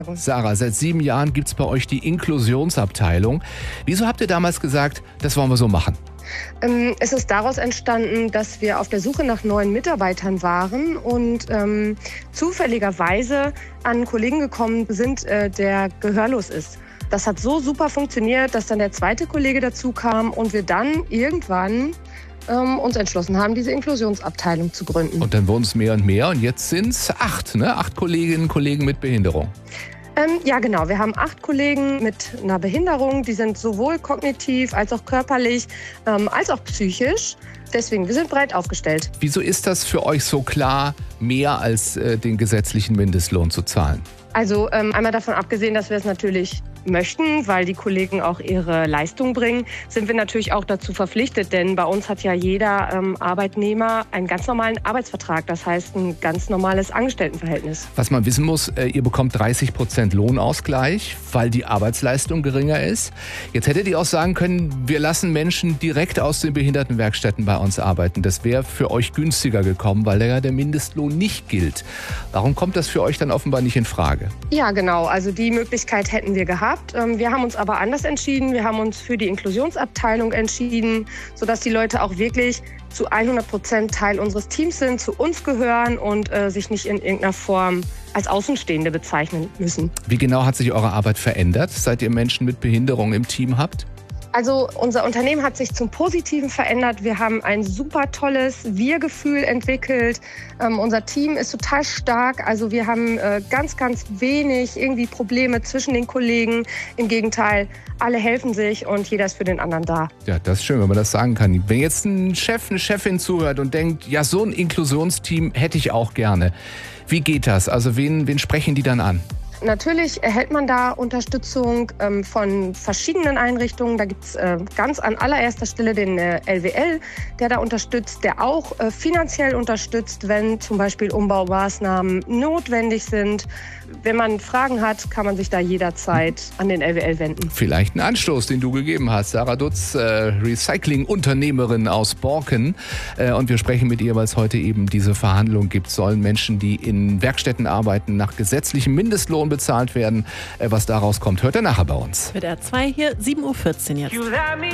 Sarah, seit 7 Jahren gibt es bei euch die Inklusionsabteilung. Wieso habt ihr damals gesagt, das wollen wir so machen? Es ist daraus entstanden, dass wir auf der Suche nach neuen Mitarbeitern waren und zufälligerweise an einen Kollegen gekommen sind, der gehörlos ist. Das hat so super funktioniert, dass dann der zweite Kollege dazu kam und wir dann irgendwann uns entschlossen haben, diese Inklusionsabteilung zu gründen. Und dann wurden es mehr und mehr und jetzt sind es 8, ne? 8 Kolleginnen und Kollegen mit Behinderung. Ja, genau. Wir haben 8 Kollegen mit einer Behinderung. Die sind sowohl kognitiv als auch körperlich, als auch psychisch. Deswegen, wir sind breit aufgestellt. Wieso ist das für euch so klar, mehr als den gesetzlichen Mindestlohn zu zahlen? Also einmal davon abgesehen, dass wir es natürlich möchten, weil die Kollegen auch ihre Leistung bringen, sind wir natürlich auch dazu verpflichtet, denn bei uns hat ja jeder Arbeitnehmer einen ganz normalen Arbeitsvertrag, das heißt ein ganz normales Angestelltenverhältnis. Was man wissen muss, ihr bekommt 30% Lohnausgleich, weil die Arbeitsleistung geringer ist. Jetzt hättet ihr auch sagen können, wir lassen Menschen direkt aus den Behindertenwerkstätten bei uns arbeiten. Das wäre für euch günstiger gekommen, weil ja der Mindestlohn nicht gilt. Warum kommt das für euch dann offenbar nicht in Frage? Ja, genau. Also die Möglichkeit hätten wir gehabt. Wir haben uns aber anders entschieden. Wir haben uns für die Inklusionsabteilung entschieden, sodass die Leute auch wirklich zu 100% Teil unseres Teams sind, zu uns gehören und sich nicht in irgendeiner Form als Außenstehende bezeichnen müssen. Wie genau hat sich eure Arbeit verändert, seit ihr Menschen mit Behinderung im Team habt? Also unser Unternehmen hat sich zum Positiven verändert. Wir haben ein super tolles Wir-Gefühl entwickelt. Unser Team ist total stark. Also wir haben ganz, ganz wenig irgendwie Probleme zwischen den Kollegen. Im Gegenteil, alle helfen sich und jeder ist für den anderen da. Ja, das ist schön, wenn man das sagen kann. Wenn jetzt ein Chef, eine Chefin zuhört und denkt, ja, so ein Inklusionsteam hätte ich auch gerne. Wie geht das? Also wen sprechen die dann an? Natürlich erhält man da Unterstützung von verschiedenen Einrichtungen. Da gibt es ganz an allererster Stelle den LWL, der da unterstützt, der auch finanziell unterstützt, wenn zum Beispiel Umbaumaßnahmen notwendig sind. Wenn man Fragen hat, kann man sich da jederzeit an den LWL wenden. Vielleicht ein Anstoß, den du gegeben hast. Sarah Dutz, Recycling-Unternehmerin aus Borken. Und wir sprechen mit ihr, weil es heute eben diese Verhandlung gibt. Sollen Menschen, die in Werkstätten arbeiten, nach gesetzlichem Mindestlohn bezahlt werden? Was daraus kommt, hört ihr nachher bei uns. Mit R2 hier 7:14 Uhr jetzt.